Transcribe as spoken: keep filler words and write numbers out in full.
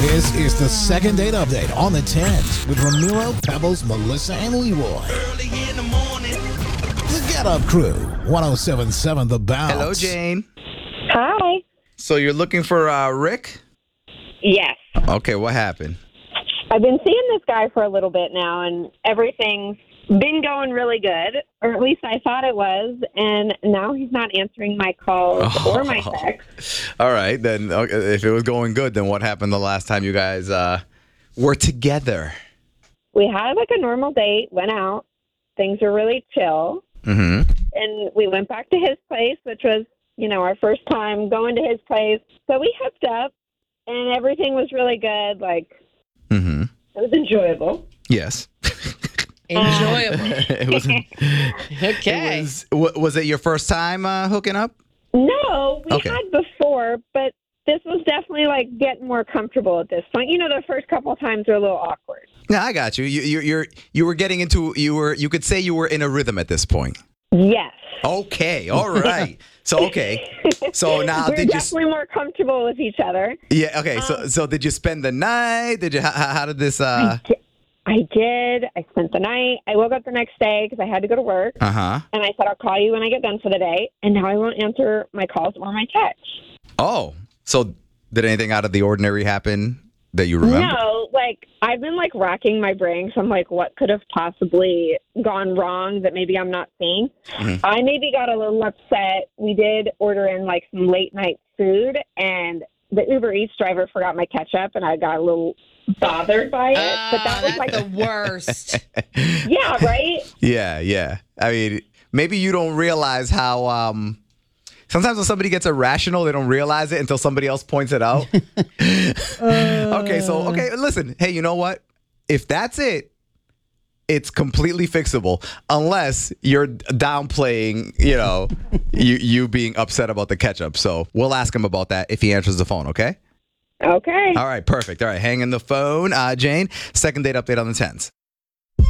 This is the second date update on the tens with Ramiro, Pebbles, Melissa, and Leroy. Early in the morning. The Get Up Crew, one oh seven point seven The Bounce. Hello, Jane. Hi. So you're looking for uh, Rick? Yes. Okay, what happened? I've been seeing this guy for a little bit now, and everything's been going really good, or at least I thought it was, and now he's not answering my calls Oh. or my texts. All right, then okay, if it was going good, then what happened the last time you guys uh, were together? We had like a normal date, went out, things were really chill, Mm-hmm. and we went back to his place, which was, you know, our first time going to his place. So we hooked up, and everything was really good. Like, Mm-hmm. it was enjoyable. Yes. Enjoyable. it was. Okay. It was, wa- was it your first time uh, hooking up? No, we Okay. had before, but this was definitely like getting more comfortable at this point. You know, the first couple of times were a little awkward. Yeah, I got you. You, you, you're, you were getting into. You were. You could say you were in a rhythm at this point. Yes. Okay. All right. So okay. So now We're did you? definitely more comfortable with each other. Yeah. Okay. So Um, so did you spend the night? Did you? How, how did this? Uh. I did. I spent the night. I woke up the next day because I had to go to work. Uh huh. And I said, I'll call you when I get done for the day. And now I won't answer my calls or my texts. Oh. So did anything out of the ordinary happen that you remember? No, like, I've been, like, racking my brain. So I'm like, what could have possibly gone wrong that maybe I'm not seeing? Mhm. I maybe got a little upset. We did order in, like, some late-night food. And the Uber Eats driver forgot my ketchup. And I got a little bothered by it. but that Oh, was, like, that's the worst. yeah, right? Yeah, yeah. I mean, maybe you don't realize how. Um, sometimes when somebody gets irrational, they don't realize it until somebody else points it out. Okay, so okay, listen. Hey, you know what? If that's it, it's completely fixable, unless you're downplaying, you know, you you being upset about the ketchup. So we'll ask him about that if he answers the phone. Okay. Okay. All right. Perfect. All right. Hang in the phone, uh, Jane. Second date update on the tens.